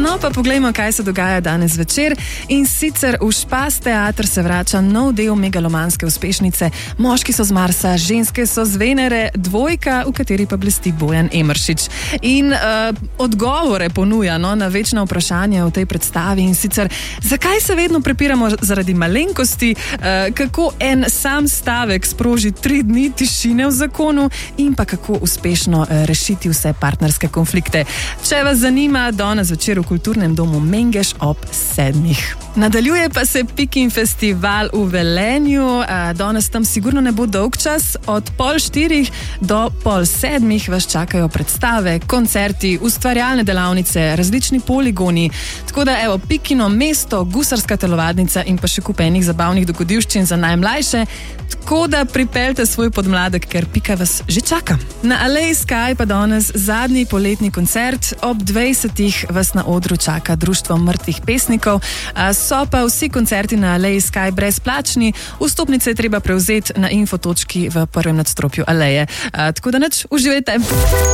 No, pa poglejmo, kaj se dogaja danes večer. In sicer v Špas teater se vrača nov del megalomanske uspešnice Moški so z Marsa, ženske so z Venere, dvojka, v kateri pa blesti Bojan Emeršič. In odgovore ponuja na večna vprašanja v tej predstavi. In sicer, zakaj se vedno prepiramo zaradi malenkosti, kako en sam stavek sproži 3 dni tišine v zakonu in pa kako uspešno rešiti vse partnerske konflikte. Če vas zanima, danes večer v Kulturnem domu Mengeš ob 7. Nadaljuje pa se Pikin festival v Velenju. Danes tam sigurno ne bo dolg čas. Od 3:30 do 6:30 vas čakajo predstave, koncerti, ustvarjalne delavnice, različni poligoni. Tako da, evo, Pikino mesto, gusarska telovadnica in pa še kup enih zabavnih dogodivščin za najmlajše. Tako da pripeljte svoj podmladek, ker Pika vas že čaka. Na Aleji Sky pa danes zadnji poletni koncert. Ob 20. vas na odru čaka Društvo mrtvih pesnikov. So pa vsi koncerti na Aleji Sky brezplačni. Vstopnice je treba prevzeti na infotočki v prvem nadstropju Aleje. Tako da uživajte.